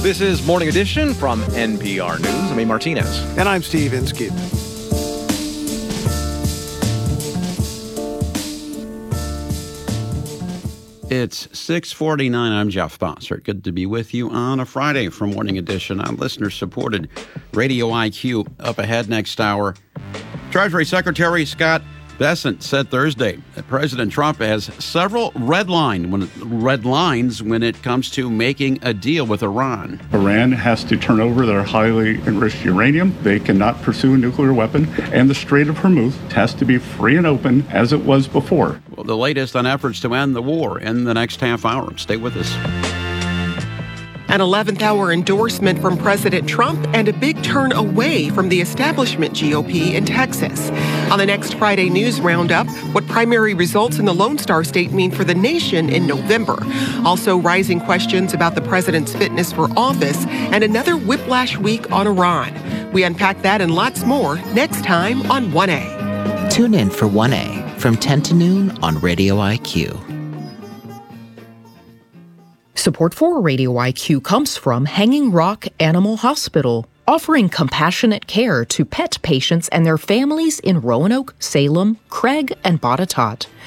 This is Morning Edition from NPR News. I'm A. Martinez. And I'm Steve Inskeep. It's 6:49. I'm Jeff Bossert. Good to be with you on a Friday from Morning Edition on listener-supported Radio IQ. Up ahead next hour, Treasury Secretary Scott Bessent said Thursday that President Trump has several red lines when it comes to making a deal with Iran. Iran has to turn over their highly enriched uranium. They cannot pursue a nuclear weapon. And the Strait of Hormuz has to be free and open as it was before. Well, the latest on efforts to end the war in the next half hour. Stay with us. An 11th hour endorsement from President Trump and a big turn away from the establishment GOP in Texas. On the next Friday News Roundup, what primary results in the Lone Star State mean for the nation in November. Also, rising questions about the president's fitness for office and another whiplash week on Iran. We unpack that and lots more next time on 1A. Tune in for 1A from 10 to noon on Radio IQ. Support for Radio IQ comes from Hanging Rock Animal Hospital, offering compassionate care to pet patients and their families in Roanoke, Salem, Craig, and Botetourt.